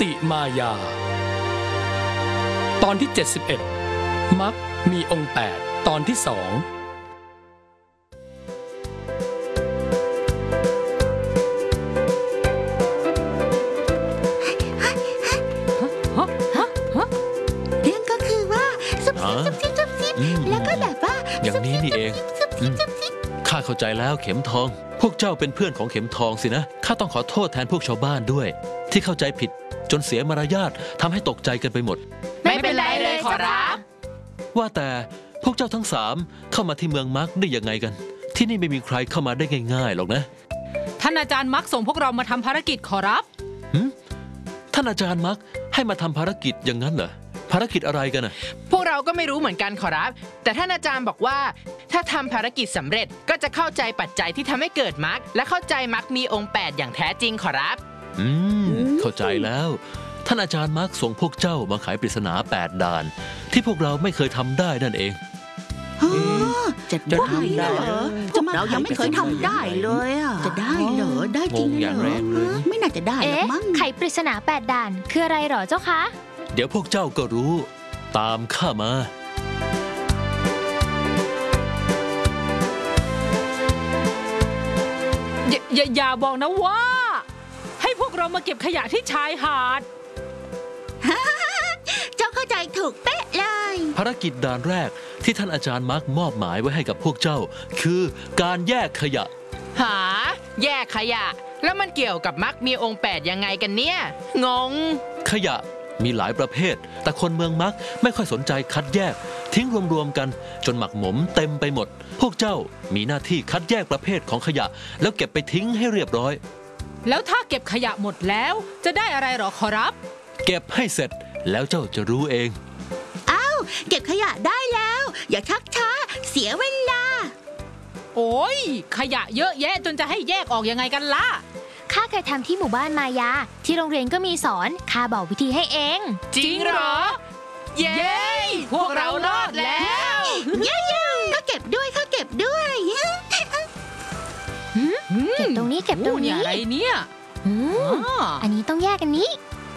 ติมายาตอนที่71มักมีองค์8ตอนที่2 เรื่องก็คือว่าซุบซิบแล้วก็แบบว่าอย่างนี้นี่เองข้าเข้าใจแล้วเข็มทองพวกเจ้าเป็นเพื่อนของเข็มทองสินะข้าต้องขอโทษแทนพวกชาวบ้านด้วยที่เข้าใจผิดจนเสียมารยาททำให้ตกใจกันไปหมดไม่เป็นไรเลยขอรับว่าแต่พวกเจ้าทั้ง3เข้ามาที่เมืองมักได้ยังไงกันที่นี่ไม่มีใครเข้ามาได้ง่ายๆหรอกนะท่านอาจารย์มักส่งพวกเรามาทำภารกิจขอรับท่านอาจารย์มักให้มาทำภารกิจอย่างนั้นเหรอภารกิจอะไรกันน่ะพวกเราก็ไม่รู้เหมือนกันขอรับแต่ท่านอาจารย์บอกว่าถ้าทำภารกิจสำเร็จก็จะเข้าใจปัจจัยที่ทำให้เกิดมรรคและเข้าใจมรรคมีองค์8อย่างแท้จริงขอรับเข้าใจแล้วท่านอาจารย์มักส่งพวกเจ้ามาไขปริศนา8ด่านที่พวกเราไม่เคยทำได้นั่นเองจะได้เหรอเรายังไม่เคยทำได้เลยจะได้เหรอได้จริงเหรอไม่น่าจะได้หรอกมั้งไขปริศนา8ด่านคืออะไรหรอเจ้าคะเดี๋ยวพวกเจ้าก็รู้ตามข้ามาอย่าบอกนะว่าให้พวกเรามาเก็บขยะที่ชายหาดเจ้าเข้าใจถูกเป๊ะเลยภารกิจด่านแรกที่ท่านอาจารย์มักมอบหมายไว้ให้กับพวกเจ้าคือการแยกขยะแยกขยะแล้วมันเกี่ยวกับมรรคมีองค์8ยังไงกันเนี่ยงงขยะมีหลายประเภทแต่คนเมืองมักไม่ค่อยสนใจคัดแยกทิ้งรวมๆกันจนหมักหมมเต็มไปหมดพวกเจ้ามีหน้าที่คัดแยกประเภทของขยะแล้วเก็บไปทิ้งให้เรียบร้อยแล้วถ้าเก็บขยะหมดแล้วจะได้อะไรหรอขอรับเก็บให้เสร็จแล้วเจ้าจะรู้เองเก็บขยะได้แล้วอย่าชักช้าเสียเวลาโอ้ยขยะเยอะแยะจนจะให้แยกออกยังไงกันล่ะข้าเคยทำที่หมู่บ้านมายาที่โรงเรียนก็มีสอนข้าบอกวิธีให้เองจริงเหรอเย้พวกเรารอดแล้วเย้ก็เก็บด้วยข้าเก็บด้วยเก็บตรงนี้เก็บตรงนี้อะไรเนี่ยอันนี้ต้องแยกอันนี้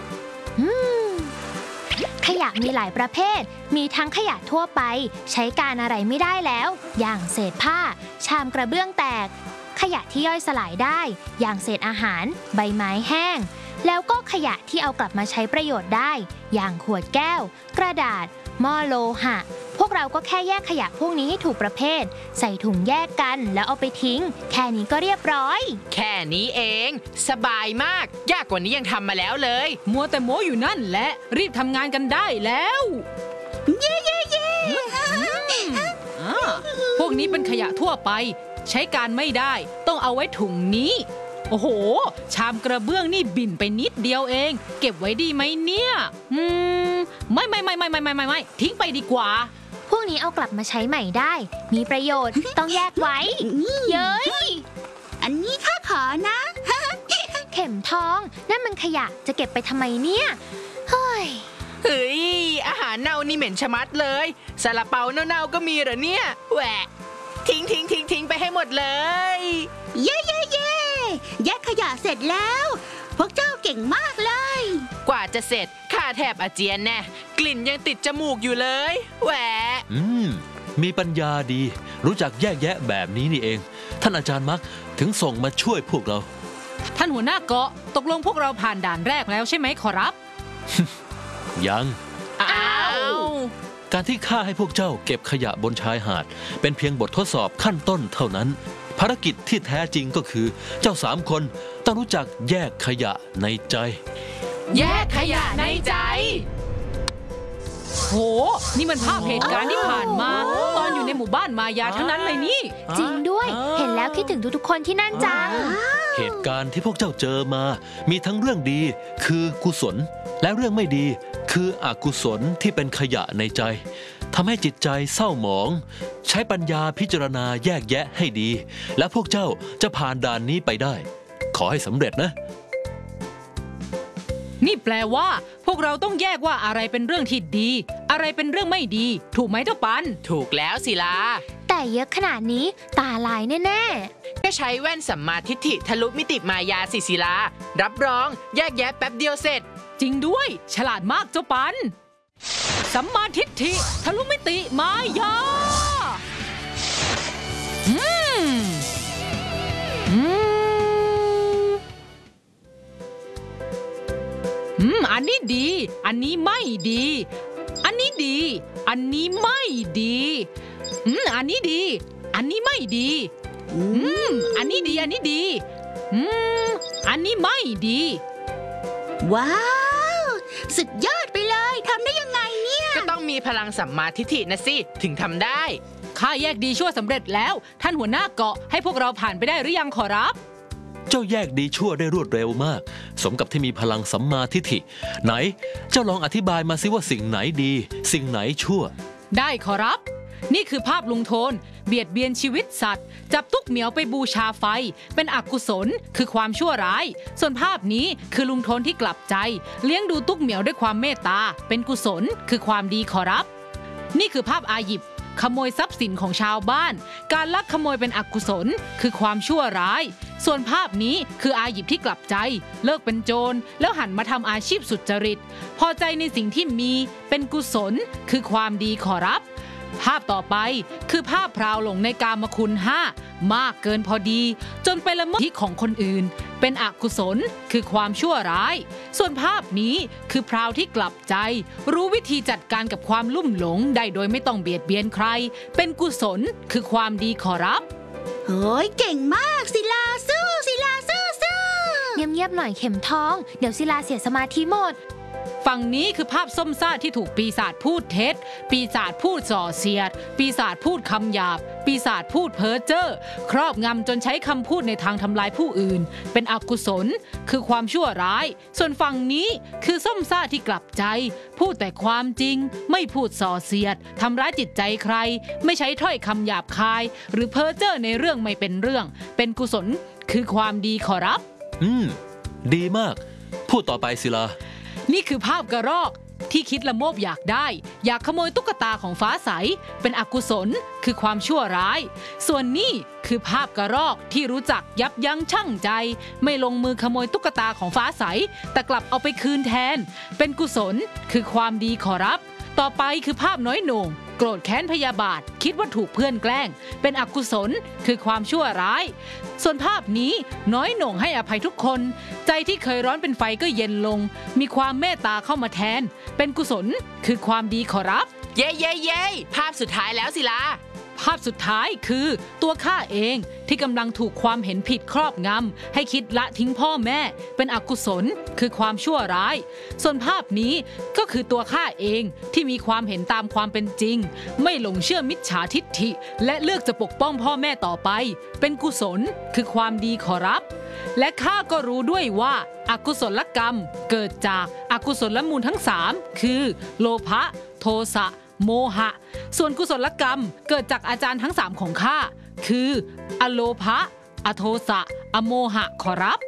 ขยะมีหลายประเภทมีทั้งขยะทั่วไปใช้การอะไรไม่ได้แล้วอย่างเศษผ้าชามกระเบื้องแตกขยะที่ย่อยสลายได้อย่างเศษอาหารใบไม้แห้งแล้วก็ขยะที่เอากลับมาใช้ประโยชน์ได้อย่างขวดแก้วกระดาษหม้อโลหะพวกเราก็แค่แยกขยะพวกนี้ให้ถูกประเภทใส่ถุงแยกกันแล้วเอาไปทิ้งแค่นี้ก็เรียบร้อยแค่นี้เองสบายมากยากกว่านี้ยังทำมาแล้วเลยมัวแต่โม้อยู่นั่นแหละรีบทำงานกันได้แล้วเย้พวกนี้เป็นขยะทั่วไปใช้การไม่ได้ต้องเอาไว้ถุงนี้โอ้โหชามกระเบื้องนี่บิ่นไปนิดเดียวเองเก็บไว้ดีไหมเนี่ยไม่ทิ้งไปดีกว่าพวกนี้เอากลับมาใช้ใหม่ได้มีประโยชน์ต้องแยกไว้เย้ยอันนี้ข้าขอนะเข็มทองนั่นมันขยะจะเก็บไปทำไมเนี่ยเฮ้ยอาหารเน่านี่เหม็นชะมัดเลยซาลาเปาเน่าๆก็มีเหรอเนี่ยแหวะทิ้งไปให้หมดเลยเย้แยกขยะเสร็จแล้วพวกเจ้าเก่งมากเลยกว่าจะเสร็จข้าแทบอาเจียนแน่กลิ่นยังติดจมูกอยู่เลยแหวะมีปัญญาดีรู้จักแยกแยะแบบนี้นี่เองท่านอาจารย์มักถึงส่งมาช่วยพวกเราท่านหัวหน้าเกาะตกลงพวกเราผ่านด่านแรกแล้วใช่ไหมขอรับยังการที่ข้าให้พวกเจ้าเก็บขยะบนชายหาดเป็นเพียงบททดสอบขั้นต้นเท่านั้นภารกิจที่แท้จริงก็คือเจ้า3คนต้องรู้จักแยกขยะในใจแยกขยะในใจโหนี่มันภาพเหตุการณ์ที่ผ่านมาตอนอยู่ในหมู่บ้านมายาทั้งนั้นเลยนี่จริงด้วยเห็นแล้วคิดถึงทุกๆคนที่นั่นจังเหตุการณ์ที่พวกเจ้าเจอมามีทั้งเรื่องดีคือกุศลและเรื่องไม่ดีคืออกุศลที่เป็นขยะในใจทำให้จิตใจเศร้าหมองใช้ปัญญาพิจารณาแยกแยะให้ดีและพวกเจ้าจะผ่านด่านนี้ไปได้ขอให้สำเร็จนะนี่แปลว่าพวกเราต้องแยกว่าอะไรเป็นเรื่องที่ดี อะไรเป็นเรื่องไม่ดี ถูกไหมเจ้าปันถูกแล้วศิลาแต่เยอะขนาดนี้ตาลายแน่ก็ใช้แว่นสัมมาทิฏฐิทะลุมิติมายาสิศิลา รับรองแยกแยะแป๊บเดียวเสร็จจริงด้วย ฉลาดมากเจ้าปัน สัมมาทิฏฐิทะลุมิติมายาอันนี้ดี อันนี้ไม่ดี อันนี้ดี อันนี้ไม่ดีอันนี้ดี อันนี้ไม่ดีอันนี้ดี อันนี้ดีอันนี้ไม่ดีว้าว สุดยอดไปเลยทำได้ยังไงเนี่ยก็ต้องมีพลังสัมมาทิฏฐินะสิถึงทำได้ข้าแยกดีชั่วสำเร็จแล้ว ท่านหัวหน้าเกาะให้พวกเราผ่านไปได้หรือยังขอรับเจ้าแยกดีชั่วได้รวดเร็วมาก สมกับที่มีพลังสัมมาทิฏฐิไหนเจ้าลองอธิบายมาสิว่าสิ่งไหนดี สิ่งไหนชั่วได้ขอรับ นี่คือภาพลุงโทนเบียดเบียนชีวิตสัตว์ จับตุ๊กเหมียวไปบูชาไฟ เป็นอกุศลคือความชั่วร้าย ส่วนภาพนี้คือลุงโทนที่กลับใจ เลี้ยงดูตุ๊กเหมียวด้วยความเมตตาเป็นกุศลคือความดีขอรับ นี่คือภาพอาหยิบขโมยทรัพย์สินของชาวบ้าน การลักขโมยเป็นอกุศลคือความชั่วร้าย ส่วนภาพนี้คืออาหยิบที่กลับใจ เลิกเป็นโจรแล้วหันมาทำอาชีพสุจริต พอใจในสิ่งที่มีเป็นกุศลคือความดีขอรับ ภาพต่อไปคือภาพพราวหลงในกามคุณ5มากเกินพอดีจนไปละเมิดสิทธิของคนอื่นเป็นอกุศลคือความชั่วร้ายส่วนภาพนี้คือพราวที่กลับใจรู้วิธีจัดการกับความลุ่มหลงได้โดยไม่ต้องเบียดเบียนใครเป็นกุศลคือความดีขอรับเฮ้ยเก่งมากศิลาสู้ศิลาสู้ๆ เงียบๆหน่อยเข็มทอง เดี๋ยวศิลาเสียสมาธิหมดฝั่งนี้คือภาพส้มซ่าที่ถูกปีศาจพูดเท็จปีศาจพูดส่อเสียดปีศาจพูดคำหยาบปีศาจพูดเพ้อเจ้อครอบงำจนใช้คำพูดในทางทำลายผู้อื่นเป็นอกุศลคือความชั่วร้ายส่วนฝั่งนี้คือส้มซ่าที่กลับใจพูดแต่ความจริงไม่พูดส่อเสียดทำร้ายจิตใจใครไม่ใช้ถ้อยคำหยาบคายหรือเพ้อเจ้อในเรื่องไม่เป็นเรื่องเป็นกุศลคือความดีขอรับดีมากพูดต่อไปศิลานี่คือภาพกระรอกที่คิดละโมบอยากได้อยากขโมยตุ๊กตาของฟ้าใสเป็นอกุศลคือความชั่วร้ายส่วนนี่คือภาพกระรอกที่รู้จักยับยั้งชั่งใจไม่ลงมือขโมยตุ๊กตาของฟ้าใสแต่กลับเอาไปคืนแทนเป็นกุศลคือความดีขอรับต่อไปคือภาพน้อยโหน่งโกรธแค้นพยาบาทคิดว่าถูกเพื่อนแกล้งเป็นอกุศลคือความชั่วร้ายส่วนภาพนี้น้อยโหน่งให้อภัยทุกคนใจที่เคยร้อนเป็นไฟก็เย็นลงมีความเมตตาเข้ามาแทนเป็นกุศลคือความดีขอรับเย้เย้เย้ภาพสุดท้ายแล้วศิลาภาพสุดท้ายคือตัวข้าเองที่กำลังถูกความเห็นผิดครอบงำให้คิดละทิ้งพ่อแม่เป็นอกุศลคือความชั่วร้ายส่วนภาพนี้ก็คือตัวข้าเองที่มีความเห็นตามความเป็นจริงไม่หลงเชื่อมิจฉาทิฏฐิและเลือกจะปกป้องพ่อแม่ต่อไปเป็นกุศลคือความดีขอรับและข้าก็รู้ด้วยว่าอกุศลกรรมเกิดจากอกุศลมูลทั้ง3คือโลภะโทสะโมหะส่วนกุศลกรรมเกิดจากอาจารย์ทั้ง3ของข้าคืออโลภะอโทสะอโมหะขอรับ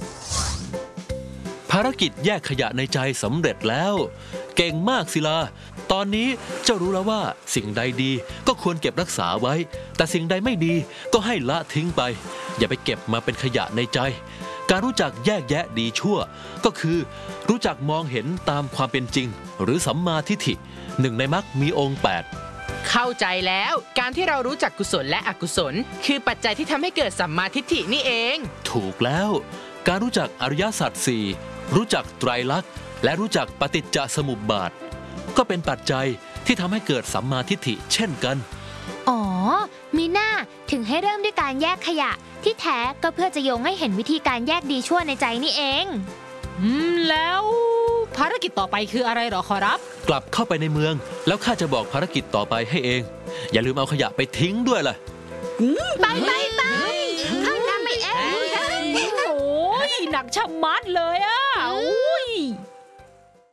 ภารกิจแยกขยะในใจสำเร็จแล้วเก่งมากศิลาตอนนี้เจ้ารู้แล้วว่าสิ่งใดดีก็ควรเก็บรักษาไว้แต่สิ่งใดไม่ดีก็ให้ละทิ้งไปอย่าไปเก็บมาเป็นขยะในใจการรู้จักแยกแยะดีชั่วก็คือรู้จักมองเห็นตามความเป็นจริงหรือสัมมาทิฏฐิหนึ่งในมรรคมีองค์8 เข้าใจแล้วการที่เรารู้จักกุศลและอกุศลคือปัจจัยที่ทำให้เกิดสัมมาทิฏฐินี่เองถูกแล้วการรู้จักอริยสัจ4รู้จักไตรลักษณ์และรู้จักปฏิจจสมุปบาทก็เป็นปัจจัยที่ทำให้เกิดสัมมาทิฏฐิเช่นกันอ๋อมีหน้าถึงให้เริ่มด้วยการแยกขยะที่แท้ก็เพื่อจะโยงให้เห็นวิธีการแยกดีชั่วในใจนี่เองแล้วภารกิจต่อไปคืออะไรหรอขอรับกลับเข้าไปในเมืองแล้วข้าจะบอกภารกิจต่อไปให้เองอย่าลืมเอาขยะไปทิ้งด้วยล่ะไปข้างหน้าไม่เองโอ้ยหนักชะมัดเลยอ่ะ